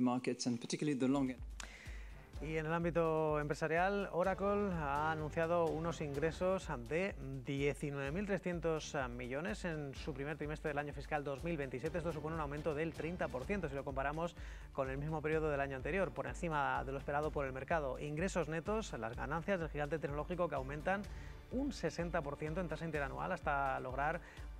markets and particularly the long end. Y en el ámbito empresarial, Oracle ha anunciado unos ingresos de 19.300 millones en su primer trimestre del año fiscal 2027. Esto supone un aumento del 30% si lo comparamos con el mismo periodo del año anterior, por encima de lo esperado por el mercado. Ingresos netos, las ganancias del gigante tecnológico que aumentan un 60% en tasa interanual hasta lograr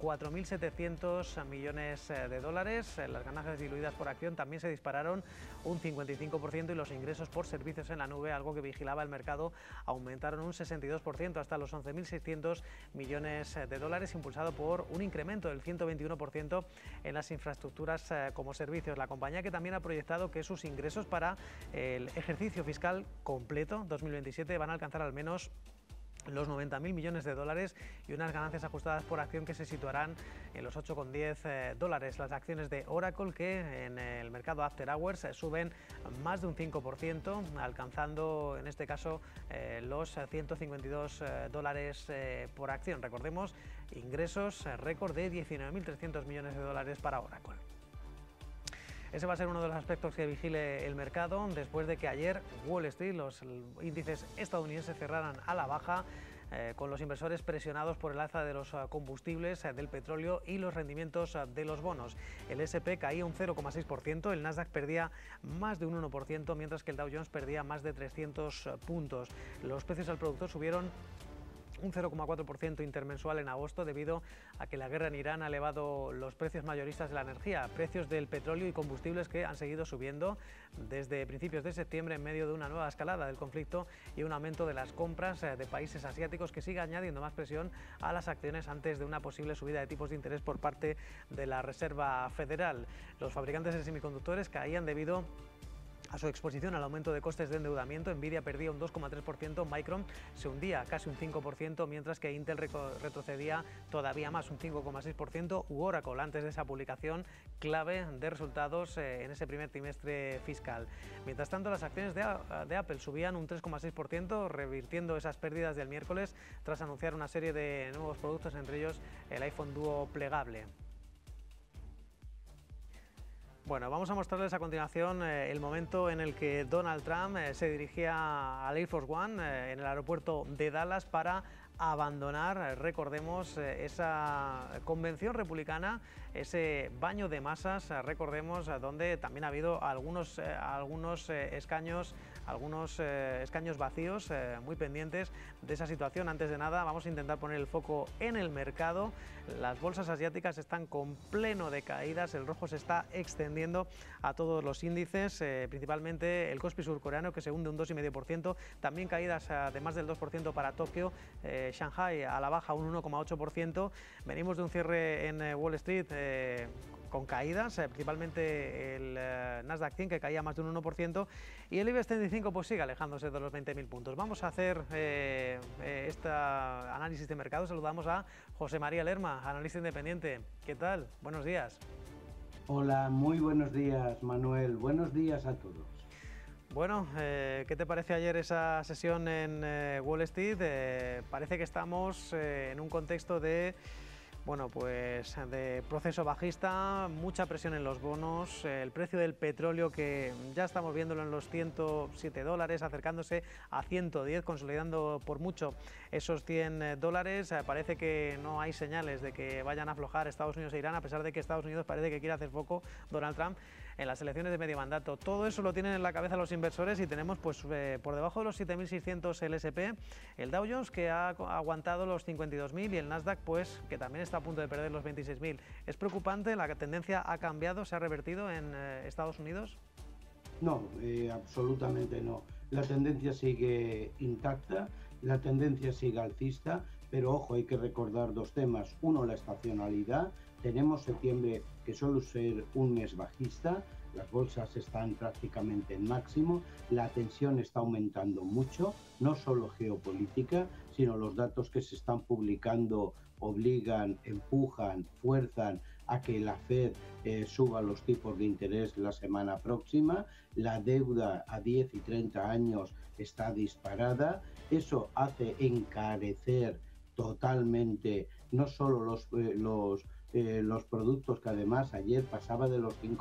4.700 millones de dólares. Las ganancias diluidas por acción también se dispararon un 55% y los ingresos por servicios en la nube, algo que vigilaba el mercado, aumentaron un 62% hasta los 11.600 millones de dólares, impulsado por un incremento del 121% en las infraestructuras como servicios. La compañía que también ha proyectado que sus ingresos para el ejercicio fiscal completo 2027 van a alcanzar al menos los 90.000 millones de dólares y unas ganancias ajustadas por acción que se situarán en los 8,10 dólares. Las acciones de Oracle, que en el mercado After Hours suben más de un 5%, alcanzando en este caso los 152 dólares por acción. Recordemos, ingresos récord de 19.300 millones de dólares para Oracle. Ese va a ser uno de los aspectos que vigile el mercado después de que ayer Wall Street, los índices estadounidenses cerraran a la baja, con los inversores presionados por el alza de los combustibles, del petróleo y los rendimientos de los bonos. El S&P caía un 0,6%, el Nasdaq perdía más de un 1%, mientras que el Dow Jones perdía más de 300 puntos. Los precios al productor subieron un 0,4% intermensual en agosto debido a que la guerra en Irán ha elevado los precios mayoristas de la energía, precios del petróleo y combustibles que han seguido subiendo desde principios de septiembre en medio de una nueva escalada del conflicto y un aumento de las compras de países asiáticos que sigue añadiendo más presión a las acciones antes de una posible subida de tipos de interés por parte de la Reserva Federal. Los fabricantes de semiconductores caían debido a su exposición al aumento de costes de endeudamiento. Nvidia perdía un 2,3%, Micron se hundía casi un 5%, mientras que Intel retrocedía todavía más, un 5,6%, u Oracle, antes de esa publicación clave de resultados en ese primer trimestre fiscal. Mientras tanto, las acciones de Apple subían un 3,6%, revirtiendo esas pérdidas del miércoles tras anunciar una serie de nuevos productos, entre ellos el iPhone Duo plegable. Bueno, vamos a mostrarles a continuación el momento en el que Donald Trump se dirigía al Air Force One en el aeropuerto de Dallas para abandonar, recordemos, esa convención republicana, ese baño de masas, recordemos, donde también ha habido algunos escaños vacíos, muy pendientes de esa situación. Antes de nada, vamos a intentar poner el foco en el mercado. Las bolsas asiáticas están con pleno de caídas, el rojo se está extendiendo a todos los índices, principalmente el Kospi surcoreano, que se hunde un 2,5%, también caídas de más del 2% para Tokio, Shanghai a la baja un 1,8%. Venimos de un cierre en Wall Street con caídas, principalmente el Nasdaq 100, que caía más de un 1%, y el IBEX 35 pues sigue alejándose de los 20.000 puntos. Vamos a hacer este análisis de mercado. Saludamos a José María Lerma, analista independiente. ¿Qué tal? Buenos días. Hola, muy buenos días, Manuel. Buenos días a todos. Bueno, ¿qué te parece ayer esa sesión en Wall Street? Parece que estamos en un contexto de proceso bajista, mucha presión en los bonos, el precio del petróleo que ya estamos viéndolo en los 107 dólares, acercándose a 110, consolidando por mucho esos 100 dólares. Parece que no hay señales de que vayan a aflojar Estados Unidos e Irán, a pesar de que Estados Unidos parece que quiere hacer foco, Donald Trump, en las elecciones de medio mandato. Todo eso lo tienen en la cabeza los inversores y tenemos por debajo de los 7.600 el S&P, el Dow Jones, que ha aguantado los 52.000, y el Nasdaq que también está a punto de perder los 26.000. ¿Es preocupante? ¿La tendencia ha cambiado? ¿Se ha revertido en Estados Unidos? No, absolutamente no. La tendencia sigue intacta, la tendencia sigue alcista, pero ojo, hay que recordar dos temas. Uno, la estacionalidad. Tenemos septiembre, que suele ser un mes bajista, las bolsas están prácticamente en máximo, la tensión está aumentando mucho, no solo geopolítica, sino los datos que se están publicando obligan, empujan, fuerzan a que la Fed suba los tipos de interés la semana próxima. La deuda a 10 y 30 años está disparada. Eso hace encarecer totalmente no solo los productos, que además ayer pasaba de los